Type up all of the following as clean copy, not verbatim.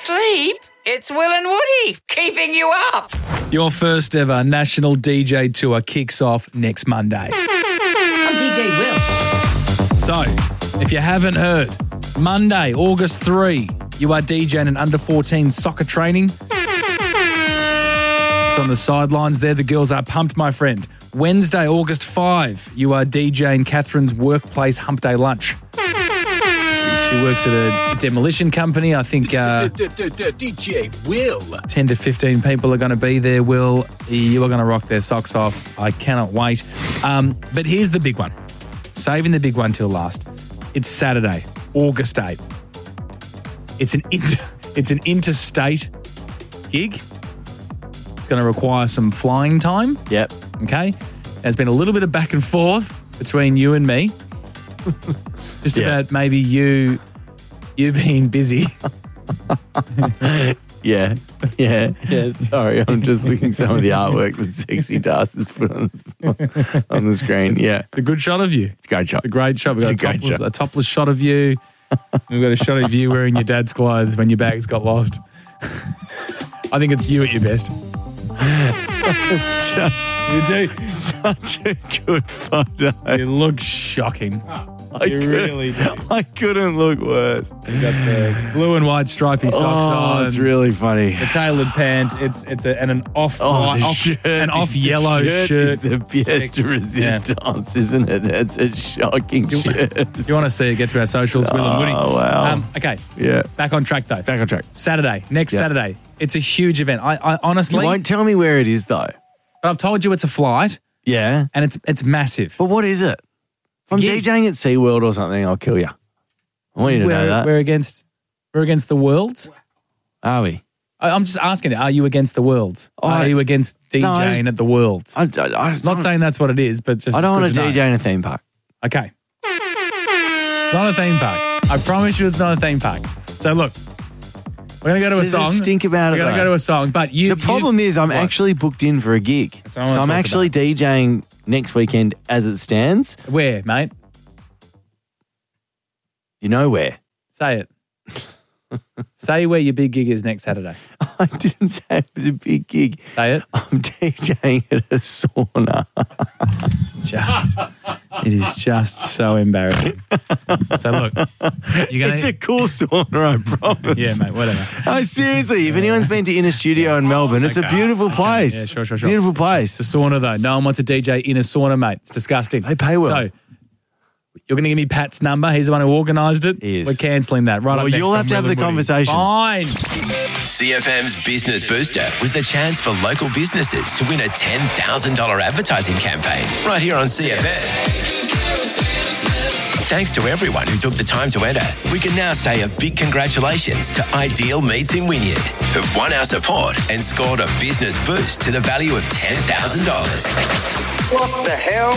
asleep? It's Will and Woody keeping you up. Your first ever national DJ tour kicks off next Monday. I'm DJ Will. So, if you haven't heard, Monday, August 3, you are DJing an under-14 soccer training. Just on the sidelines there, the girls are pumped, my friend. Wednesday, August 5, you are DJing Catherine's workplace hump day lunch. She works at a demolition company. I think DJ Will. 10 to 15 people are going to be there, Will. You are going to rock their socks off. I cannot wait. But here's the big one. Saving the big one till last. It's Saturday, August 8. It's an interstate gig. It's going to require some flying time. Yep. Okay? There's been a little bit of back and forth between you and me. Just about maybe you being busy. Yeah. Sorry, I'm just looking at some of the artwork that Sexy Das has put on the screen. Yeah. It's a good shot of you. It's a great shot. It's a great shot. We've got a topless shot of you. We've got a shot of you wearing your dad's clothes when your bags got lost. I think it's you at your best. It's just You do. such a good photo. You look shocking. You really do. I couldn't look worse. You got the blue and white stripy socks on. It's really funny. a tailored pant. It's an off yellow shirt. shirt. Is the pièce de resistance, isn't it? It's a shocking shirt. You want to see it? Get to our socials, Will and Woody. Oh, wow. Okay. Yeah. Back on track though. Back on track. Next Saturday. It's a huge event. I honestly, You won't tell me where it is, though. but I've told you it's a flight Yeah. and it's massive. But what is it? If I'm gig. DJing at SeaWorld or something, I'll kill you. I want you to know that. We're against the worlds. Are we? I'm just asking you, are you against the worlds? Oh, Are you against DJing at the worlds? Not saying that's what it is, but just I don't want to know. DJ in a theme park. Okay. It's not a theme park. I promise you it's not a theme park. So look, we're going to go to a There's song. stink about it, We're going to though. go to a song, but The problem is I'm actually booked in for a gig. what I So wanna I'm talk actually DJing next weekend as it stands. Where, mate? You know where? Say it. Say where your big gig is next Saturday. I didn't say it was a big gig. Say it. I'm DJing at a sauna. It is just so embarrassing. So look, you're It's a cool sauna, I promise. yeah, mate. Whatever. Oh, seriously, if anyone's been to Inner Studio in Melbourne, it's a beautiful place. Yeah, sure. Beautiful place. It's a sauna though. No one wants a DJ in a sauna, mate. It's disgusting. They pay well. So you're going to give me Pat's number. He's the one who organised it. He is. We're cancelling that. Right Well, up next you'll on have to have Will the and Woody. conversation. Fine. CFM's Business Booster was the chance for local businesses to win a $10,000 advertising campaign right here on CFM. Thanks to everyone who took the time to enter. We can now say a big congratulations to Ideal Meats in Wynyard, who've won our support and scored a business boost to the value of $10,000. What the hell?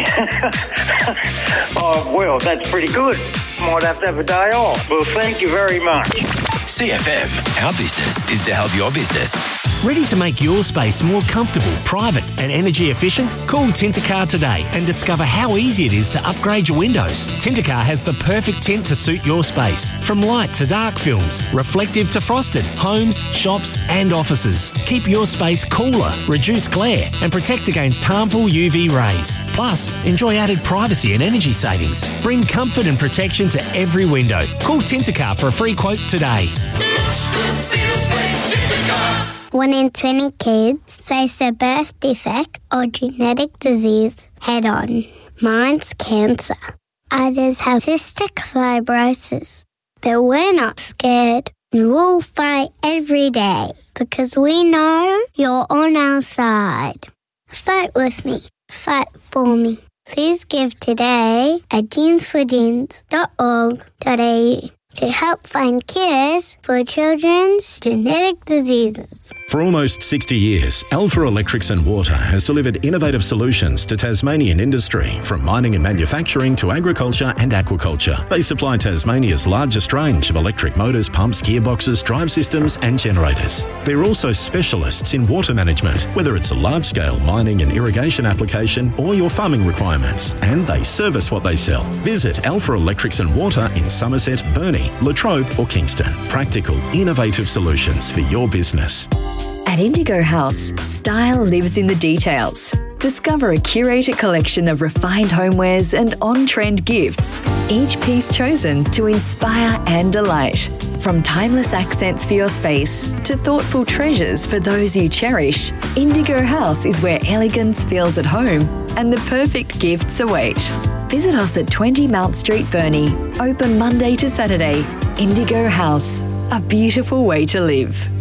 Oh, well, that's pretty good. Might have to have a day off. Well, thank you very much. CFM, our business is to help your business. Ready to make your space more comfortable, private and energy efficient? Call Tintercar today and discover how easy it is to upgrade your windows. Tintercar has the perfect tint to suit your space. From light to dark films, reflective to frosted, homes, shops and offices. Keep your space cooler, reduce glare and protect against harmful UV rays. Plus, enjoy added privacy and energy savings. Bring comfort and protection to every window. Call Tintercar for a free quote today. 1 in 20 kids face a birth defect or genetic disease head on. Mine's cancer. Others have cystic fibrosis. But we're not scared. We'll fight every day because we know you're on our side. Fight with me. Fight for me. Please give today at jeansforjeans.org.au to help find cures for children's genetic diseases. For almost 60 years, Alpha Electrics and Water has delivered innovative solutions to Tasmanian industry, from mining and manufacturing to agriculture and aquaculture. They supply Tasmania's largest range of electric motors, pumps, gearboxes, drive systems and generators. They're also specialists in water management, whether it's a large-scale mining and irrigation application or your farming requirements. And they service what they sell. Visit Alpha Electrics and Water in Somerset, Burnie Sydney, Latrobe or Kingston. Practical, innovative solutions for your business. At Indigo House, style lives in the details. Discover a curated collection of refined homewares and on-trend gifts, each piece chosen to inspire and delight. From timeless accents for your space to thoughtful treasures for those you cherish, Indigo House is where elegance feels at home and the perfect gifts await. Visit us at 20 Mount Street, Burnie. Open Monday to Saturday. Indigo House, a beautiful way to live.